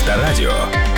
Авторадио.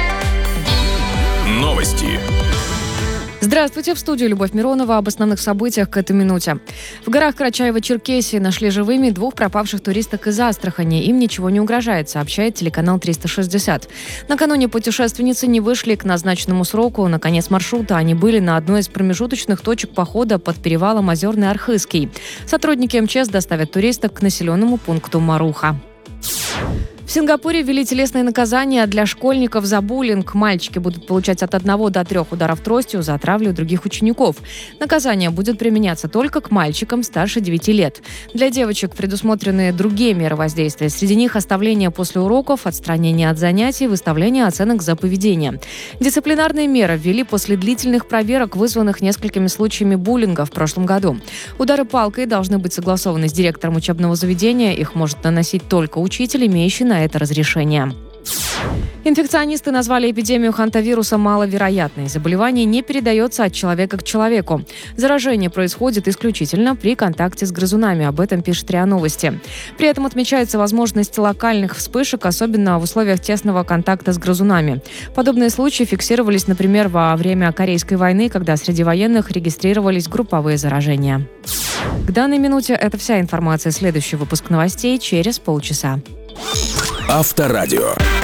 Новости. Здравствуйте, в студии Любовь Миронова. Об основных событиях к этой минуте. В горах Карачаево-Черкесии нашли живыми 2 пропавших туристок из Астрахани. Им ничего не угрожает, сообщает телеканал 360. Накануне путешественницы не вышли к назначенному сроку. На конец маршрута они были на одной из промежуточных точек похода под перевалом Озерный Архызский. Сотрудники МЧС доставят туристок к населенному пункту Маруха. В Сингапуре ввели телесные наказания для школьников за буллинг. Мальчики будут получать от 1 до 3 ударов тростью за травлю других учеников. Наказание будет применяться только к мальчикам старше 9 лет. Для девочек предусмотрены другие меры воздействия. Среди них оставление после уроков, отстранение от занятий, выставление оценок за поведение. Дисциплинарные меры ввели после длительных проверок, вызванных несколькими случаями буллинга в прошлом году. Удары палкой должны быть согласованы с директором учебного заведения. Их может наносить только учитель, имеющий на это разрешение. Инфекционисты назвали эпидемию хантавируса маловероятной. Заболевание не передается от человека к человеку. Заражение происходит исключительно при контакте с грызунами. Об этом пишет РИА Новости. При этом отмечается возможность локальных вспышек, особенно в условиях тесного контакта с грызунами. Подобные случаи фиксировались, например, во время Корейской войны, когда среди военных регистрировались групповые заражения. К данной минуте это вся информация. Следующий выпуск новостей через полчаса. Авторадио.